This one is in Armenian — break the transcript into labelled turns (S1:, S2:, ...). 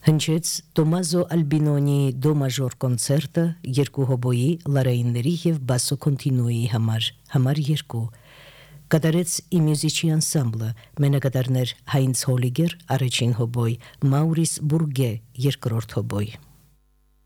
S1: Հնչեց Տոմազո Ալբինոնի դո մաժոր կոնցերտը երկու հոբոյի, լարայինների և բասո կոնտինուի համար 2 կատարեց ի մյուզիչի անսամբլը, մենակատարներ Հայնց Հոլիգեր, առաջին հոբոյ, Մաուրիս Բուրգե, երկրորդ հոբոյ։